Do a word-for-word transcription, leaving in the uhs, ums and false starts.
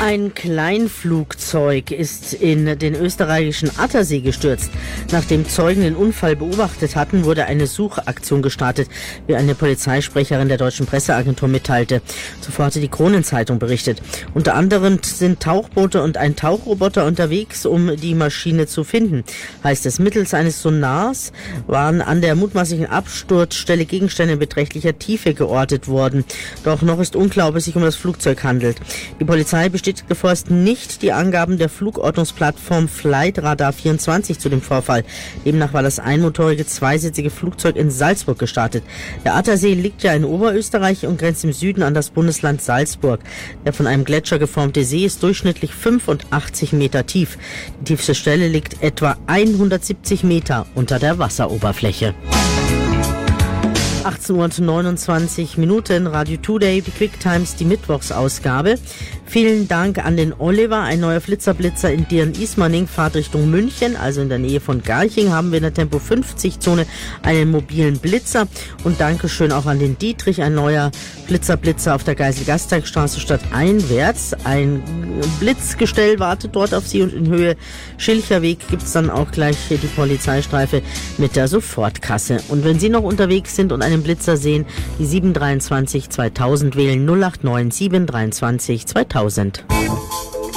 Ein Kleinflugzeug ist in den österreichischen Attersee gestürzt. Nachdem Zeugen den Unfall beobachtet hatten, wurde eine Suchaktion gestartet, wie eine Polizeisprecherin der deutschen Presseagentur mitteilte. Zuvor hatte die Kronenzeitung berichtet. Unter anderem sind Tauchboote und ein Tauchroboter unterwegs, um die Maschine zu finden. Heißt es, mittels eines Sonars waren an der mutmaßlichen Absturzstelle Gegenstände in beträchtlicher Tiefe geortet worden. Doch noch ist unklar, ob es sich um das Flugzeug handelt. Die Polizei bestätigte vorerst nicht die Angaben der Flugortungsplattform Flightradar vierundzwanzig zu dem Vorfall. Demnach war das einmotorige, zweisitzige Flugzeug in Salzburg gestartet. Der Attersee liegt ja in Oberösterreich und grenzt im Süden an das Bundesland Salzburg. Der von einem Gletscher geformte See ist durchschnittlich fünfundachtzig Meter tief. Die tiefste Stelle liegt etwa hundertsiebzig Meter unter der Wasseroberfläche. achtzehn Uhr neunundzwanzig Minuten, Radio Today, die Quick Times, die Mittwochsausgabe. Vielen Dank an den Oliver. Ein neuer Flitzerblitzer in Dieren-Ismaning, Fahrt Richtung München, also in der Nähe von Garching, haben wir in der Tempo fünfzig Zone einen mobilen Blitzer. Und Dankeschön auch an den Dietrich, ein neuer Blitzerblitzer auf der Geisel-Gasteigstraße stadteinwärts. Ein Blitzgestell wartet dort auf Sie und in Höhe Schilcherweg gibt es dann auch gleich die Polizeistreife mit der Sofortkasse. Und wenn Sie noch unterwegs sind und einen Blitzer sehen, die sieben drei zwei zweitausend wählen, null acht neun sieben drei zwei zweitausend.